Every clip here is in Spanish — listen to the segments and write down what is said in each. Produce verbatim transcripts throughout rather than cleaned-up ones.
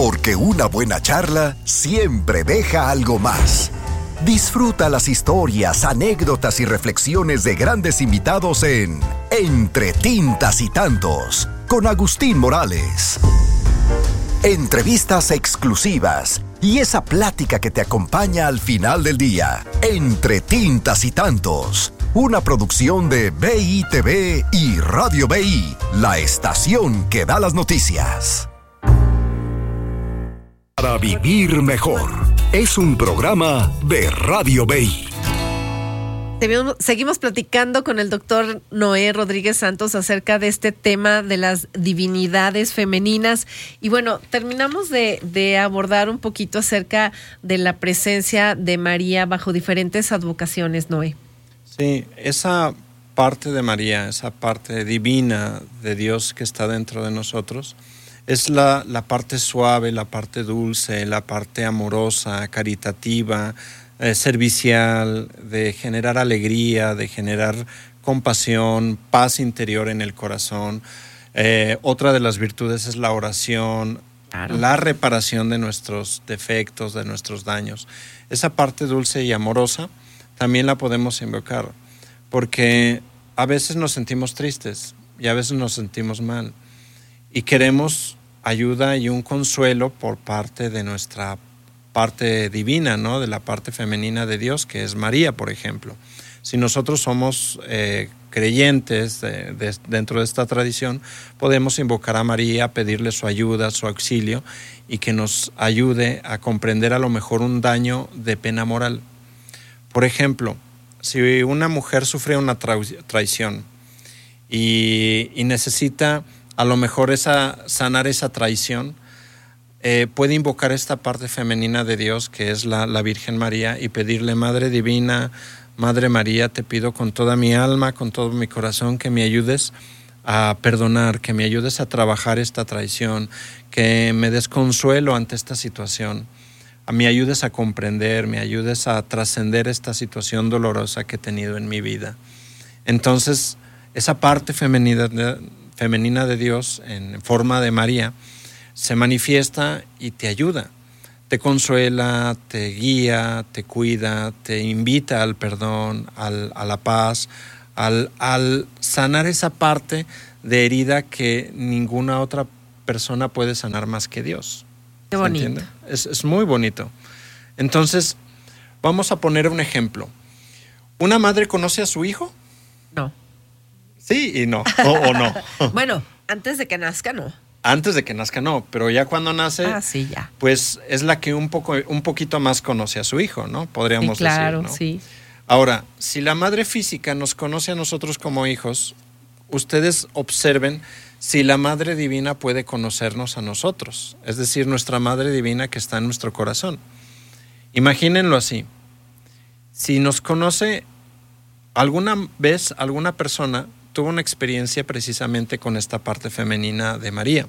porque una buena charla siempre deja algo más. Disfruta las historias, anécdotas y reflexiones de grandes invitados en Entre Tintas y Tantos, con Agustín Morales. Entrevistas exclusivas y esa plática que te acompaña al final del día. Entre Tintas y Tantos, una producción de B I T V y Radio B I, la estación que da las noticias. Para vivir mejor, es un programa de Radio B I. Seguimos platicando con el doctor Noé Rodríguez Santos acerca de este tema de las divinidades femeninas. Y bueno, terminamos de, de abordar un poquito acerca de la presencia de María bajo diferentes advocaciones, Noé. Sí, esa parte de María, esa parte divina de Dios que está dentro de nosotros, es la, la parte suave, la parte dulce, la parte amorosa, caritativa, eh, servicial, de generar alegría, de generar compasión, paz interior en el corazón. Eh, otra de las virtudes es la oración, claro, la reparación de nuestros defectos, de nuestros daños. Esa parte dulce y amorosa también la podemos invocar, porque a veces nos sentimos tristes y a veces nos sentimos mal. Y queremos ayuda y un consuelo por parte de nuestra parte divina, ¿no? De la parte femenina de Dios, que es María, por ejemplo. Si nosotros somos eh, creyentes de, de, dentro de esta tradición, podemos invocar a María, pedirle su ayuda, su auxilio, y que nos ayude a comprender a lo mejor un daño de pena moral. Por ejemplo, si una mujer sufre una tra- traición y, y necesita a lo mejor esa, sanar esa traición, eh, puede invocar esta parte femenina de Dios, que es la, la Virgen María, y pedirle: Madre Divina, Madre María, te pido con toda mi alma, con todo mi corazón, que me ayudes a perdonar, que me ayudes a trabajar esta traición, que me des consuelo ante esta situación, me ayudes a comprender, me ayudes a trascender esta situación dolorosa que he tenido en mi vida. Entonces, esa parte femenina de, femenina de Dios en forma de María se manifiesta y te ayuda, te consuela, te guía, te cuida, te invita al perdón, al, a la paz, al, al sanar esa parte de herida que ninguna otra persona puede sanar más que Dios. Qué bonito. Es, es muy bonito. Entonces, vamos a poner un ejemplo. ¿Una madre conoce a su hijo? No. Sí y no, o, o no. Bueno, antes de que nazca, no. Antes de que nazca, no, pero ya cuando nace, ah, sí, ya. pues es la que un poco, un poquito más conoce a su hijo, ¿no? Podríamos sí, claro, decir, ¿no? Sí. Ahora, si la madre física nos conoce a nosotros como hijos, ustedes observen si la Madre Divina puede conocernos a nosotros, es decir, nuestra Madre Divina que está en nuestro corazón. Imagínenlo así: si nos conoce alguna vez, alguna persona tuvo una experiencia precisamente con esta parte femenina de María,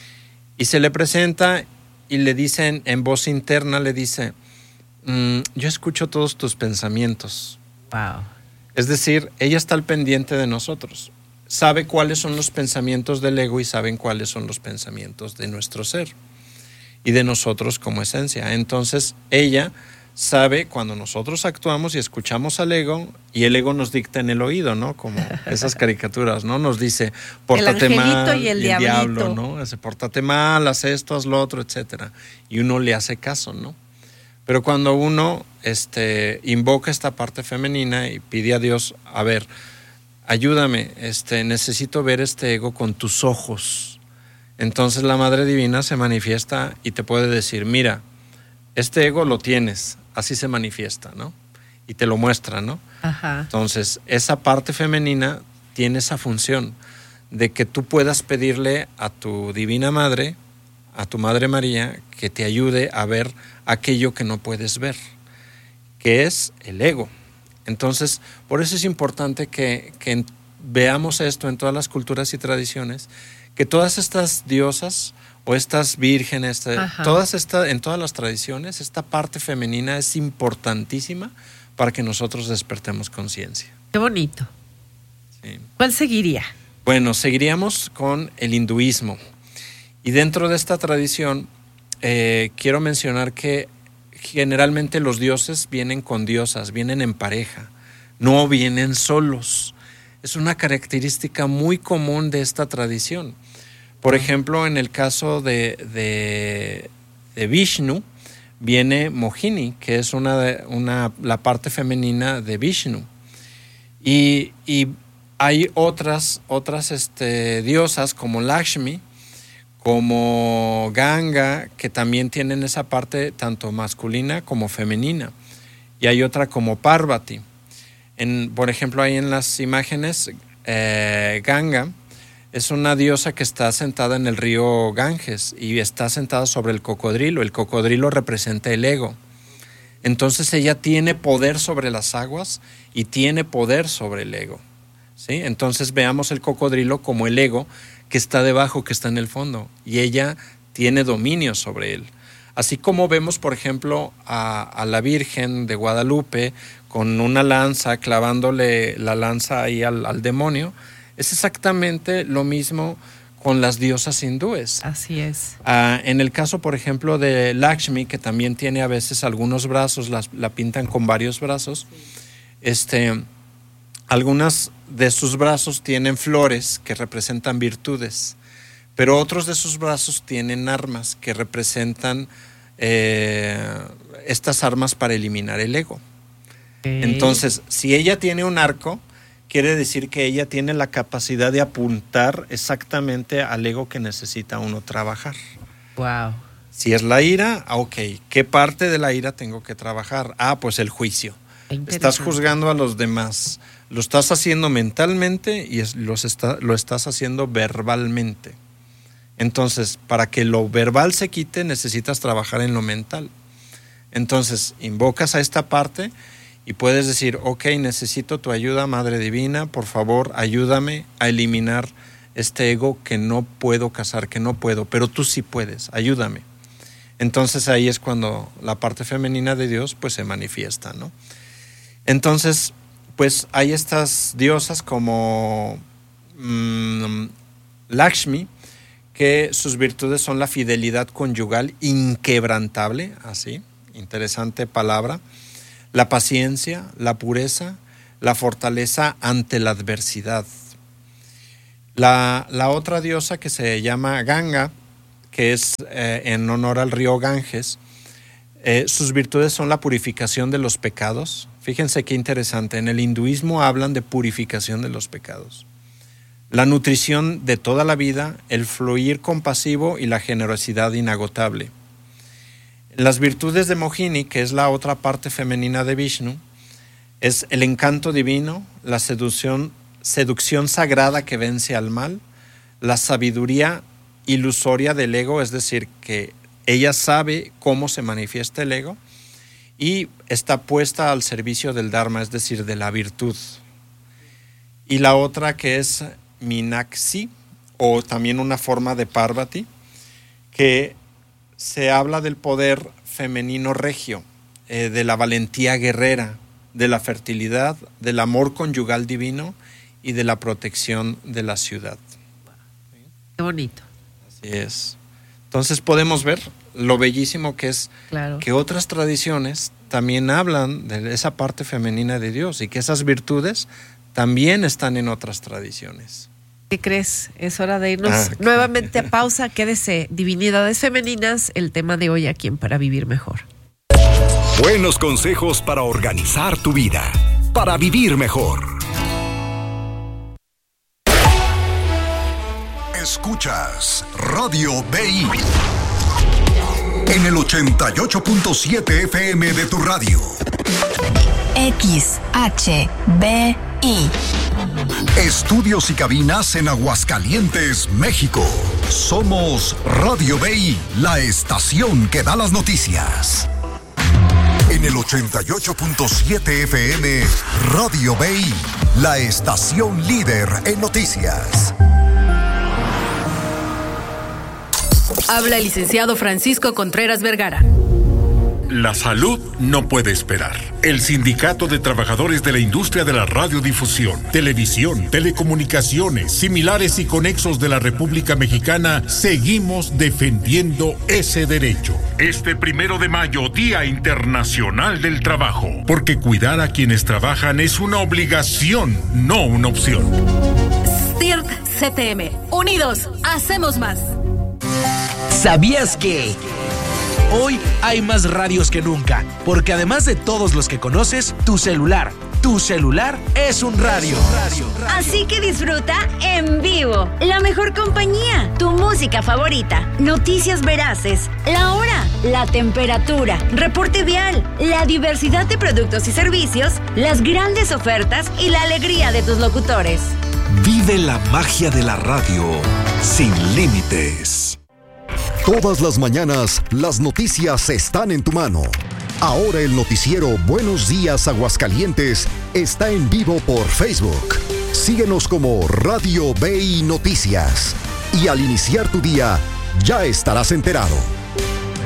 y se le presenta y le dicen en voz interna, le dice: mm, yo escucho todos tus pensamientos. Wow. Es decir, ella está al pendiente de nosotros, sabe cuáles son los pensamientos del ego y saben cuáles son los pensamientos de nuestro ser y de nosotros como esencia. Entonces ella sabe cuando nosotros actuamos y escuchamos al ego, y el ego nos dicta en el oído, ¿no? Como esas caricaturas, ¿no? Nos dice: pórtate mal, y el, y el diablo, ¿no? Dice: pórtate mal, haz esto, haz lo otro, etcétera. Y uno le hace caso, ¿no? Pero cuando uno este, invoca esta parte femenina y pide a Dios: a ver, ayúdame, este, necesito ver este ego con tus ojos. Entonces la Madre Divina se manifiesta y te puede decir: mira, este ego lo tienes, así se manifiesta, ¿no? Y te lo muestra, ¿no? Ajá. Entonces, esa parte femenina tiene esa función de que tú puedas pedirle a tu Divina Madre, a tu Madre María, que te ayude a ver aquello que no puedes ver, que es el ego. Entonces, por eso es importante que, que veamos esto en todas las culturas y tradiciones, que todas estas diosas o estas vírgenes, todas esta, en todas las tradiciones, esta parte femenina es importantísima para que nosotros despertemos conciencia. Qué bonito. Sí. ¿Cuál seguiría? Bueno, seguiríamos con el hinduismo. Y dentro de esta tradición eh, quiero mencionar que generalmente los dioses vienen con diosas, vienen en pareja, no vienen solos. Es una característica muy común de esta tradición. Por ejemplo, en el caso de, de, de Vishnu, viene Mohini, que es una, una, la parte femenina de Vishnu. Y, y hay otras, otras este, diosas como Lakshmi, como Ganga, que también tienen esa parte tanto masculina como femenina. Y hay otra como Parvati. En, por ejemplo, ahí en las imágenes, eh, Ganga es una diosa que está sentada en el río Ganges y está sentada sobre el cocodrilo. El cocodrilo representa el ego. Entonces ella tiene poder sobre las aguas y tiene poder sobre el ego, ¿sí? Entonces veamos el cocodrilo como el ego que está debajo, que está en el fondo, y ella tiene dominio sobre él. Así como vemos, por ejemplo, a, a la Virgen de Guadalupe con una lanza, clavándole la lanza ahí al, al demonio, es exactamente lo mismo con las diosas hindúes. Así es. Ah, en el caso, por ejemplo, de Lakshmi, que también tiene a veces algunos brazos, las, la pintan con varios brazos, este, algunas de sus brazos tienen flores que representan virtudes, pero otros de sus brazos tienen armas que representan eh, estas armas para eliminar el ego. Okay. Entonces, si ella tiene un arco, quiere decir que ella tiene la capacidad de apuntar exactamente al ego que necesita uno trabajar. Wow. Si es la ira, ok, ¿qué parte de la ira tengo que trabajar? Ah, pues el juicio. Estás juzgando a los demás. Lo estás haciendo mentalmente y es, los está, lo estás haciendo verbalmente. Entonces, para que lo verbal se quite, necesitas trabajar en lo mental. Entonces, invocas a esta parte y puedes decir, ok, necesito tu ayuda, Madre Divina, por favor, ayúdame a eliminar este ego que no puedo cazar, que no puedo, pero tú sí puedes, ayúdame. Entonces ahí es cuando la parte femenina de Dios pues se manifiesta, ¿no? Entonces, pues hay estas diosas como mmm, Lakshmi, que sus virtudes son la fidelidad conyugal inquebrantable, así, interesante palabra, la paciencia, la pureza, la fortaleza ante la adversidad. La, la otra diosa que se llama Ganga, que es eh, en honor al río Ganges, eh, sus virtudes son la purificación de los pecados. Fíjense qué interesante, en el hinduismo hablan de purificación de los pecados. La nutrición de toda la vida, el fluir compasivo y la generosidad inagotable. Las virtudes de Mohini, que es la otra parte femenina de Vishnu, es el encanto divino, la seducción, seducción sagrada que vence al mal, la sabiduría ilusoria del ego, es decir, que ella sabe cómo se manifiesta el ego y está puesta al servicio del Dharma, es decir, de la virtud. Y la otra que es Meenakshi, o también una forma de Parvati, que se habla del poder femenino regio, eh, de la valentía guerrera, de la fertilidad, del amor conyugal divino y de la protección de la ciudad. Qué bonito. Así es. Entonces podemos ver lo bellísimo que es, claro, que otras tradiciones también hablan de esa parte femenina de Dios y que esas virtudes también están en otras tradiciones. ¿Qué crees? Es hora de irnos Ah, nuevamente a pausa. Quédese, Divinidades Femeninas, el tema de hoy aquí en Para Vivir Mejor. Buenos consejos para organizar tu vida, para vivir mejor. Escuchas Radio B I en el ochenta y ocho punto siete F M de tu radio. X H B I. Estudios y cabinas en Aguascalientes, México. Somos Radio B I, la estación que da las noticias. En el ochenta y ocho punto siete F M, Radio B I, la estación líder en noticias. Habla el licenciado Francisco Contreras Vergara. La salud no puede esperar. El Sindicato de Trabajadores de la Industria de la Radiodifusión, Televisión, Telecomunicaciones, similares y conexos de la República Mexicana, seguimos defendiendo ese derecho. Este primero de mayo, Día Internacional del Trabajo, porque cuidar a quienes trabajan es una obligación, no una opción. S T I R T C T M. Unidos, hacemos más. ¿Sabías que hoy hay más radios que nunca? Porque además de todos los que conoces, tu celular, tu celular es un radio. Así que disfruta en vivo la mejor compañía, tu música favorita, noticias veraces, la hora, la temperatura, reporte vial, la diversidad de productos y servicios, las grandes ofertas y la alegría de tus locutores. Vive la magia de la radio sin límites. Todas las mañanas, las noticias están en tu mano. Ahora el noticiero Buenos Días Aguascalientes está en vivo por Facebook. Síguenos como Radio B I Noticias. Y al iniciar tu día, ya estarás enterado.